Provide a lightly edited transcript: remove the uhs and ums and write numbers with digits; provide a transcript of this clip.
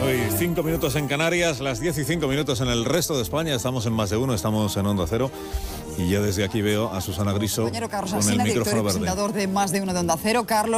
9:05 en Canarias, las 10:05 en el resto de España. Estamos en Más de Uno, estamos en Onda Cero. Y yo desde aquí veo a Susana Griso compañero Carlos con Alsina, el micrófono director y verde. presentador de Más de Uno de Onda Cero. Carlos.